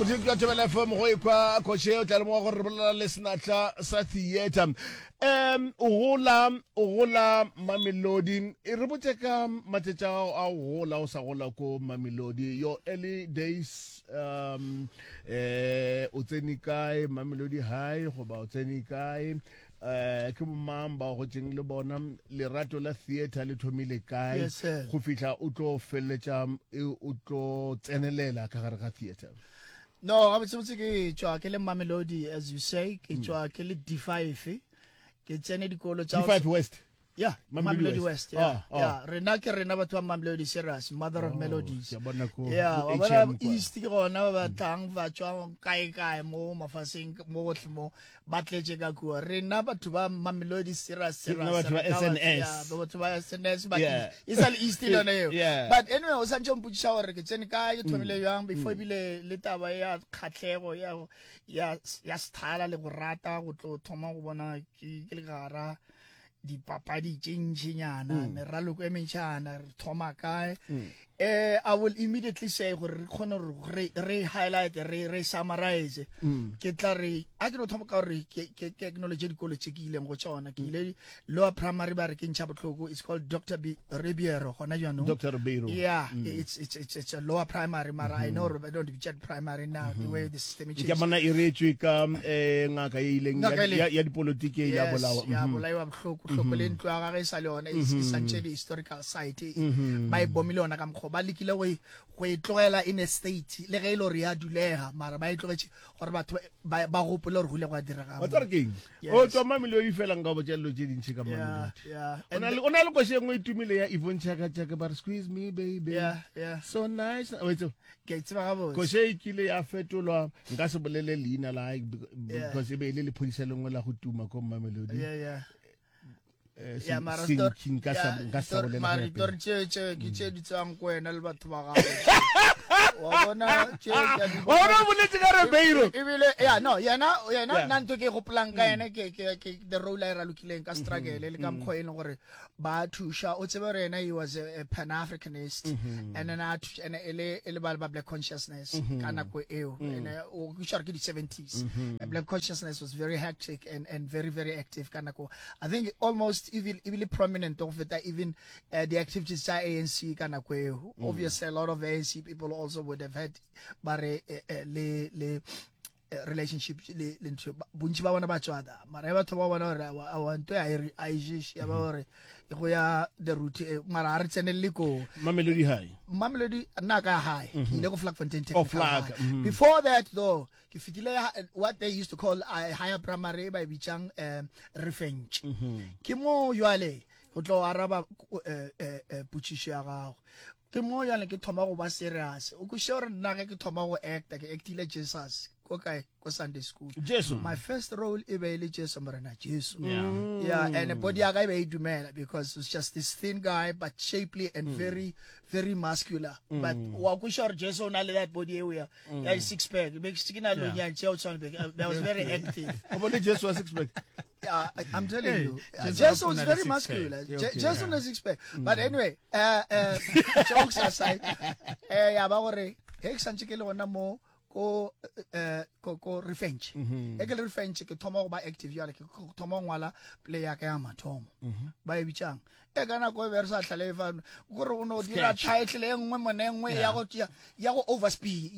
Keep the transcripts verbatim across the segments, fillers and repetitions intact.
music ka tshebela F M go ikwa coach o tla mo go re bolela le snatla sa theater em o gola o gola Mamelodi e re botse ka matsetsa a o gola o sa gola ko Mamelodi your early days um eh o tseni kae Mamelodi High go ba o tseni kae eh ke mmamba go tseng le bona lerato la theater le thomile kae go fitla o tlo felletsa o tlo tsenelela ka gare ga theater. No, I was supposed to get to Mamelodi, as you say, get to D five, get to any colo D five West. Yeah, Mamelodi West. Yeah, oh, yeah. Renake Renaba to Mamelodi Seras, mother of melodies. Yeah, well, East Tirona, Tang, Vachuan, Kai Kai, Mo, Mafasing, Mo, Mo, Batle Jagaku, Renaba to Mamelodi Seras, Seras, S N S. Yeah, but to S N S, but it's an East Tirona. Yeah. But anyway, I was on John Puchower, get any guy, to me young before we let away Catero, yeah, yes, yes, Tala, Rata, Toma, Wana, Gilgara. Di papa di jinjinyana ne raloko e mentshana re thoma kae eh I will immediately say gore re khona re re highlight re re summarize ke tla re a ke no thoma ka re ke ke technology di college ke ileng go tsona ke ile lower primary ba re ke ntšha botlhoko it's called Doctor B Ribeiro gona jano Doctor Ribeiro yeah it's it's it's it's a lower primary mara I know I don't be primary now the way the system is ke mana e retswe ka eh ngaka e ileng ya dipolitiki ya bolawa ya bolawa botlhoko tlhoko le ntlo ga ga isa le yona is essentially historical site ba e bomile ona ka mkho ba likile go go itlogela in a state le ge ile re ya dulega mara ba itlogetse gore batho ba gopole re hule go dira ga wa tsarking o tswa Mamelodi fela nga bo tshelo tse dintsi ka Mamelodi yeah ona le ona le go shengwe itumile ya Yvonne Chaka Chaka bar squeeze me baby yeah yeah so nice wait so ke tseba ga bo go she ikile ya fetolwa nka se bolele leina la because e be ile le phodisa lengwe la go tuma ko Mamelodi yeah yeah ya mara sto ka sa ka sa bolela mara tor che che ke che di tsang ko ena le batho ba gago wa bona che ya di wa bona boletse ka Ribeiro ebile ya no yana yana nna ntwe ke go planka ena ke ke the role era lokileng ka struggle le ka mkho ene gore ba thusha o tsebe rena he was a pan africanist and then at and ele ele ba black consciousness kana ko eo ene o ku shar ke di seventies black consciousness was very hectic and and very very active kana ko I think almost even even prominent of it even uh, the activities of A N C kana ko eo obviously a lot of A N C people also would have had bare le le relationship le le bontsi ba bona ba tswada mara batho ba bona re a want to I I ya ba gore go ya the route mara re tsenelle ko Mamelodi High Mamelodi naka high ile go Vlakfontein technical flag before that though ke fitile what they used to call a higher primary by bichang revenge ke mo yale go tlo araba putshisho ya gago ke mo yale ke thoma go ba serious o go sure nna ke thoma go act ke actile Jesus okay ko Sunday school Jesus my first role e be ile Jesus morena Jesus yeah yeah and the body guy be dumela because it's just this thin guy but shapely and mm. very very muscular mm. but wa ku sure Jesus on that body area mm. yeah six pack make skinalo nya cheo chonbe that was very active about Jesus was six pack yeah I'm telling hey, you uh, Jesus was very muscular Jesus on the six pack but anyway uh uh jokes aside eh ya ba gore he santse ke le gona mo ko eh ko ko revenge e ke revenge ke thoma go ba active yale ke thoma ngwala play ya ka ya mathomo ba e bitsang e kana go be re sa tlhale fa gore o no dira title e nngwe mone nngwe ya go ya go overspeed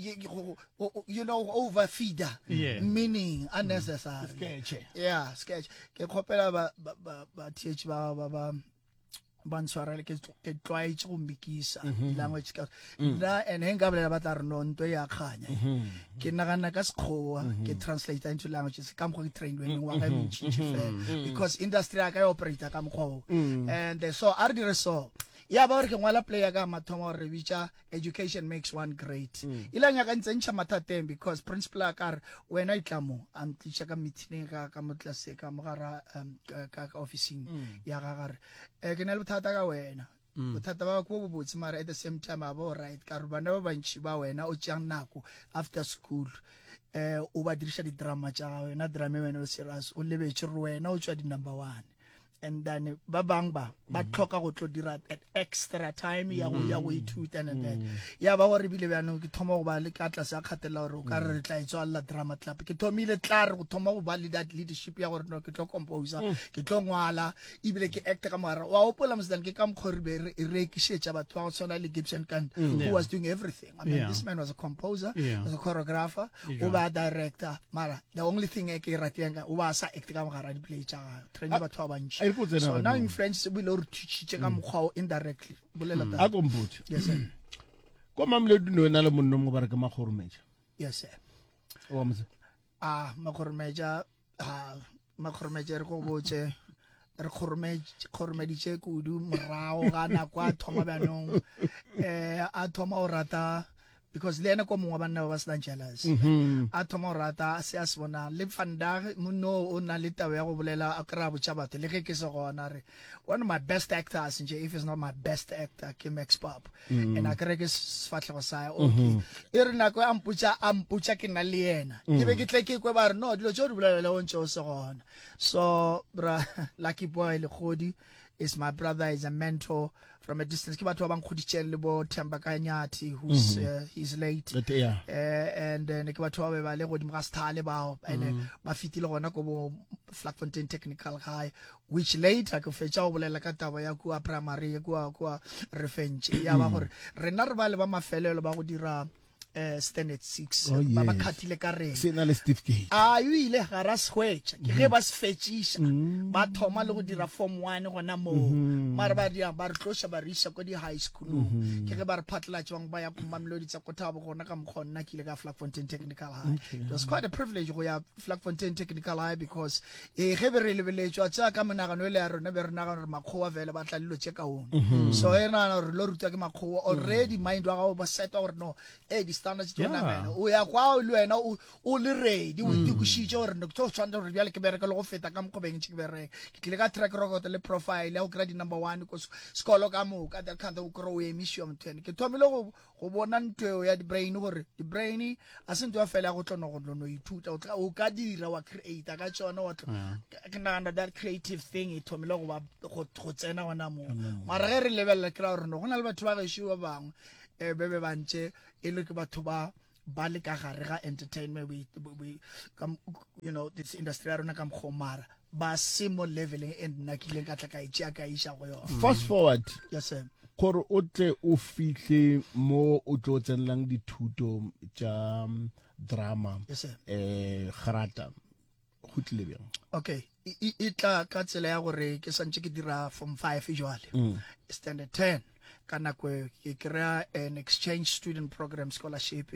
you know overfeeder meaning unnecessary sketch yeah sketch ke khopela ba ba T H ba ba ban swara ke ke twaitse go mbikisa language ka la and henga bela batla re no nto ya khanya ke nagana ka sekgowa ke translate into languages ka mo ke trained when wa ga mtshitse because industry ka operate ka mo and so are the so ya ba re ke ngwala play ka mathomo re bitsa education makes one great ilanya ka ntsentsha mathateng because principal ka wena itlamo am teacher ka meeting ka ka motlase ka mogara ka officing ya ga gare e ke na le bothata ka wena bothata ba go bobotse mara at the same time abo right ka re bana ba bantshi ba wena o tsang nako after school eh o ba dirisha di drama tsa wena drama wena o serious o lebetse re wena o tswa di number one and then ba bang ba ba tlhoka go tlo dira at extra time ya go ya go ithuta and that ya ba gore bile bana ke thoma go ba le ka tla sa kgatela gore o ka re tla itswalla drama club ke thomile tla re go thoma go ba le that leadership ya gore no ke tlo composer ke tlo ngwala ibile ke act ka mara wa opola msdan ke ka mkhori be re ke shetsa batho ba go tsona le Gibson Kant who was doing everything. I mean Yeah. this man was a composer, Yeah. was a choreographer, Yeah. o ba director mara the only thing e ke rateng o ba sa act ka mogara di play tsa train batho ba bantši. a re botse So na now no. in French we lo re teach ka mokgwa o indirectly bolela a that. ko mpotse Yes sir. ko Mamelodi no ena le monno mo ba re ke Magoromeja Yes sir. wa motse Ah Magoromeja ah Magoromeja re go botse re khormeje khormeditse kudu morao ga na kwa thoma banong eh a thoma o rata because le ene ko mongwe banna ba se jealous a thoma o rata se a se bona le Vandag mono o na le tawe ya go bolela a kra botsa batho le ge ke se gona re one of my best actors nje if it's not my best actor ke Max Pop and a kre ke sfatlego sa okay e re nako a mputsa a mputsa ke na le yena ke be ke tle ke kwe ba re no dilo tso di bolela le o ntse o se gona so bra Lucky Boy le Khodi is my brother, is a mentor from a distance. Ke batho ba bang khuditse le bo Themba Kanyati who's uh, he's late. But yeah. Uh, and then ke batho ba ba le go dimga stale ba and ba fitile gona ko bo Vlakfontein Technical High which later ke fetsa go bolela ka taba ya kwa primary kwa kwa Revenge ya ba gore rena re ba le ba mafelelo ba go dira uh, standard six Oh, ba ba yes. khatile ka re se na le Steve Gate a yo ile ga ra swetcha ke ge ba se fetšisha ba thoma le go dira form one gona mo mara ba dia ba re tlosha ba re isa ko di high school ke ge ba re phatlatswang ba ya ko Mamelodi tsa ko thabo gona ka mkhonna ke ile ka Vlakfontein Technical High. It was quite a privilege go ya Vlakfontein Technical High because e ge be re lebeletswa tsa ka monagano ile ya rona be re nagana re makgowa vele ba tla lilo tsheka ona so ena re lo rutwa ke makgowa already mind wa ga ba set gore no eh di standards tournament o ya kwa le wena o o le ready o dikushitse gore no tso tshwanda re bjale ke bereka le go feta ka mkobeng tse ke bereka ke tle ka track record le profile ya o grade number one ko sekolo ka mo ka the kind of grow emission ten ke thomile go go bona ntwe ya di brain gore di brain a se ntwa fela go tlono go tlono ithuta o tla o ka dira wa creator ka tsona wa ke na under that creative thing e thomile go ba go go tsena ona mo mara ge re lebella kra gore no gona le batho ba ge shiwa bang e bebe bantse e le ke batho ba ba le ka gare ga entertainment we we come you know this industry rona ka mkhomara ba simo leveling and nakile ka tla ka itsia ka isha go yo fast forward yes sir gore o tle o fihle mo o tlo tsenelang dithuto tša drama yes sir eh garata go tlile bjang okay e tla ka tsela ya gore ke santse ke dira form five jwale standard ten kana kwe ke krea an exchange student program scholarship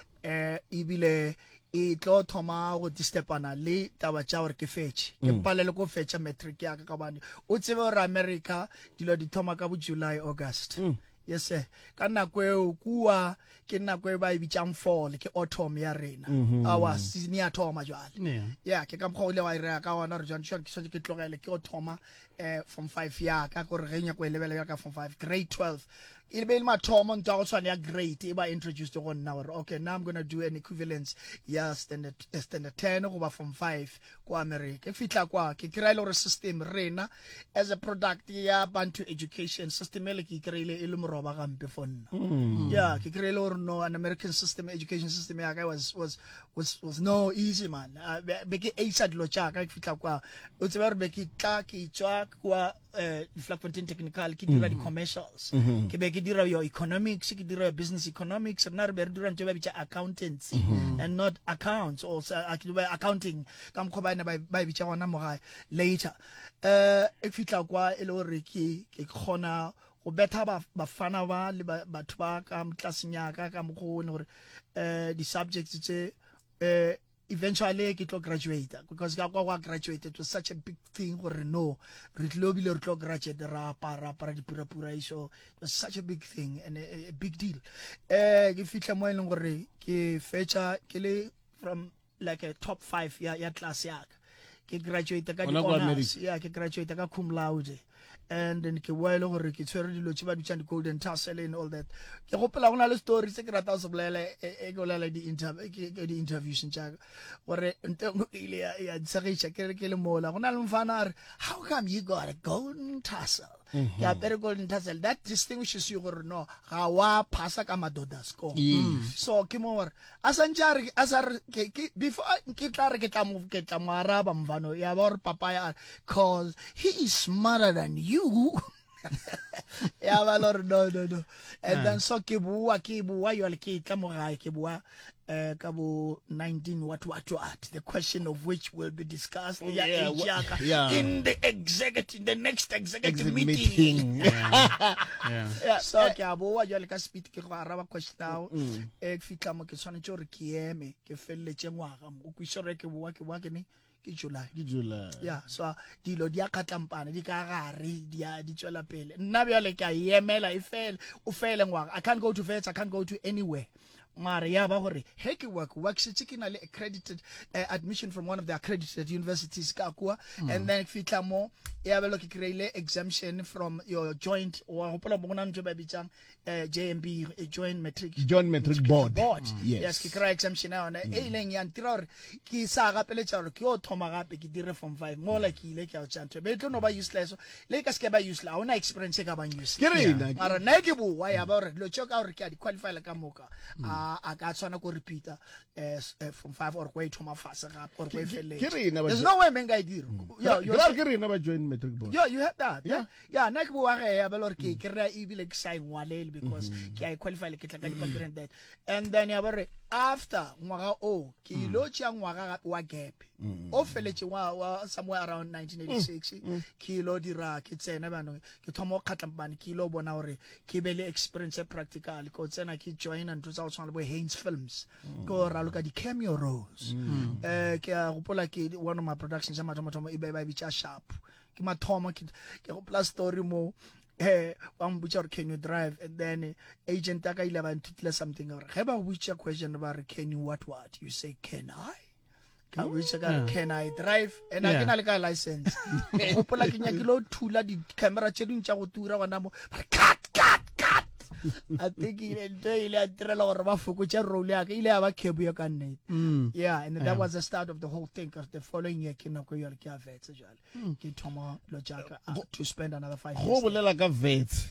eh ibile e tlo thoma go distepana le taba tša gore ke fetše ke palele go fetša matric ya ka ka bane o tsebe gore America dilo di thoma ka bo July August yes sir ka nako eo kua ke nako e ba e bitsang fall ke autumn ya rena our season ya thoma jwale Yeah. yeah ke ka mkgo le wa ira ka ona re jwang ke so ke tlogele ke o thoma eh from five ya ka gore ge nya go level ya ka from five grade twelve ile be ile mathomo ntwa go tshwana ya grade e ba introduced go nna gore okay now I'm going to do an equivalence ya standard uh, standard ten go ba from five ko America ke fitla kwa ke kry ile gore system rena as a product ya Bantu education system ele ke kry ile ile moroba gampe for nna yeah ke kry ile gore no an American system education system ya ka was was was was no easy man uh, be ke aisa dilo tsa ka ke fitla kwa o tsebe re be ke tla ke tswa kwa uh, Vlakfontein Technical ke dira di commercials ke be ke dira your economics ke dira your business economics na re be re dira ntse ba bitsa accountancy and not accounts also accounting ka mkhoba ina ba ba bitsa gona mo gae later uh e fitla kwa e le gore ke ke khona go betha ba bafana ba le batho ba ka mtlasnyaka ka mkhone gore uh the subjects tse uh eventually ke tlo graduate because ka kwa graduate it was such a big thing gore no re tlobile re tlo graduate ra para para di pura pura iso it was such a big thing and a, a big deal eh ke fitla mo eleng gore ke fetcha ke le from like a top five ya ya class ya ke graduate ka di honors ya ke graduate ka cum laude and then ke boele gore ke tshwere dilo tse ba dutšang di-golden tassel and all that ke gopela go na le story tse ke rata go se bolela e ke bolela di-interviews tšaka gore nte nngwe e ile ya ntshegiša ke re ke le mola go na le mfana a re how come you got a golden tassel ke apere golden tassel that distinguishes you gore no ga wa phasa ka madoda score so ke mo gore a santse a re a sa re before ke tla re ke tla mo ke tla mo araba mfano ya ba gore papaya cause he is smarter than you ya ba lor no no no and then so ke bua ke bua yo le ke tla mo gae ke bua uh, kabo nineteen what what what the question of which will be discussed yeah, yeah, yeah, yeah. in the executive the next executive Exec meeting, meeting. yeah. Yeah. yeah, so ke a bua yo le ka speed ke go araba question now e fitla mo ke tshwanetse gore ke eme ke felletse ngwaga mo go isore ke bua ke bua ke ne ke July Ke July. yeah so dilo dia katlampane di ka gare dia di tswela pele nna bjale ke a emela e fele o fele ngwaga I can't go to vets I can't go to anywhere mara ya ba gore he ke work work se ke na le accredited uh, admission from one of the accredited universities ka kwa mm. and then fitla mo ya ba lo ke kreile exemption from your joint or hopola mo na ntse ba bitsang uh, J M B a joint matric Joint Metric Board. board Mm. Yes. yes ke kry exemption na ona e ileng ya ntira gore ke sa gapeletsa gore ke o thoma gape ke dire form five mo la ke ile ke a tshantse be tlo no ba useless le ka ske ba useless ona experience ka ba useless Ke rena, mara na ke bua ya ba gore lo tšo ka gore ke a di qualify le ka moka a ka tshwana go repeater as from five or go thoma fase gape or go felle ke rena ba there's no way menga I dira yo Yo yo ke rena ba Joint Metric Board. yo you have that yeah yeah na ke bua ge ya ba lor ke ke re e bile ke sign walele because ke I qualify le ke tla ka di that and then ya ba re after ngwaga o ke ilo tšea ngwaga wa gap o feletse wa wa somewhere around nineteen eighty-six ke ilo dira ke tsena bana ke thoma go kgatlampane ke ilo bona gore ke be le experience practical ko tsena ke join and two thousand le Haynes Films go raloka di cameo roles eh ke a gopola ke one of my productions ya mathomo thomo e be ba bitša sharp ke mathomo ke ke gopola story mo eh one butcher can you drive and then agent ka ile ba ntutile something or ge ba butcher question ba re can you what what you say can I ka butcher ka can I drive and I can like a license gopola ke nya ke lo thula di camera tše dintša go tura gona mo cut cut cut I think ile ntwe ile a tirela gore ba fokotše role ya ka ile ya ba kebu ya ka nnete yeah and that was the start of the whole thing because the following year ke nako yole ke a vetse jale ke thoma lo jaka to spend another five Go years bolela ka vets.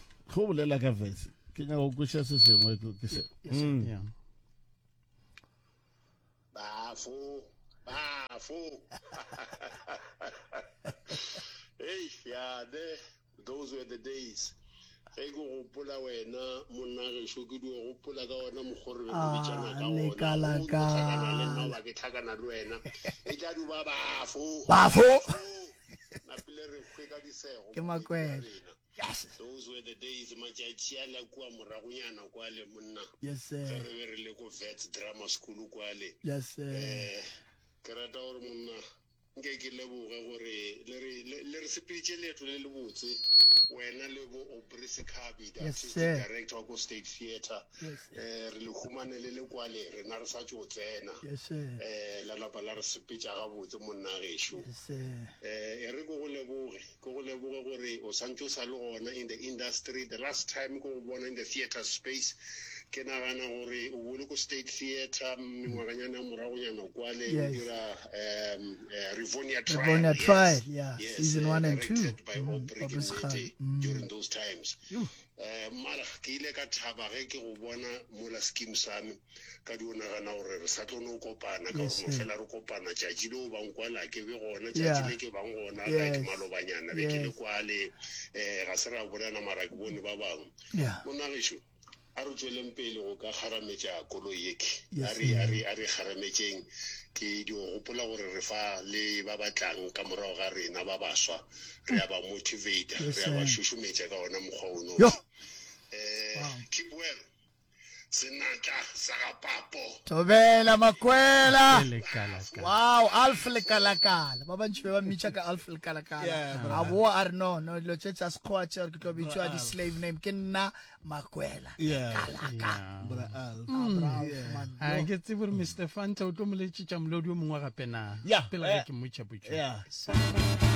Go bolela ka vets. Ke nya go kwisha se sengwe ke se. Mm. Yeah. Bafo, bafo. Hey, yeah, there, those were the days. Ge go gopola wena monna ge sho ke di gopola ka ona mogore Ah, be bitsana ka le kala ona ka. le nna wa ke thakana le wena e tla di ba bafo Bafo. na pile re khwe ka disego Ke Makwela. Yes. those were the days matšatši a la kua moragonyana kwa le monna Yes ge sir. re be re le ko vets drama school kwa le Yes sir. eh ke rata gore monna nke ke leboge gore le re le re sepeditše leeto le le botse wena le bo Aubrey Sekabi the Yes, artistic sir. director wa ko State Theatre Yes, sir. eh re le humane le le kwale rena re sa tšo tsena Yes sir. eh la lapa la re sepetša ga botse monna gešo Yes sir. eh e re go go leboge go go leboge gore o santse o sa le gona in the industry the last time ko go bona in the theatre space ke nagana gore o bole ko State Theatre mengwaganyana moragonyana kwale o Yes. dira um uh, Rivonia Trial Rivonia yes. Trial, yeah, yes, season uh, one and two. directed by Mhm, Aubrey Aubrey Kimete Sekabi. Mm. during those times eh mara ke ile ka thaba ge ke go bona mola scheme same ka di o nagana gore re sa tlo no kopana ka Yes, gore sir. fela re kopana tšatši le o bang kwala ke be gona Yeah. tšatši le ke bang gona ka Yes. ke malobanyana be ke le Yes. kwale eh ga se ra bolana mara ke bone ba bangwe Yeah. mona gešo a re tsweleng pele go ka kgarametša koloi eke Yes, a re a re a re kgarametšeng ke di o gopola gore re fa le ba batlang ka morago ga rena ba baswa re a ba motivate Yes, re a ba sir. šušumetša ka ona mokgwa ono Yo. eh Wow. keep well senatla sa ga papo Tobela Makwela. Le kala ka. Wow, Alf le kalakala. Ba bantši be ba mmitša ka Alf le Yeah, kalakala. brother. A boa a re no, no, dilo tše tša sekgowa tšeo ke tlo bitšwa di slave name ke nna Makwela. Yeah. Yeah. Bra Al. Abraham, man. a ke tsebe gore Mister Fanta o tlo moletšetša molodi o mongwe gape na Yeah, pela eh, ge ke motšapotša Yeah. Yes.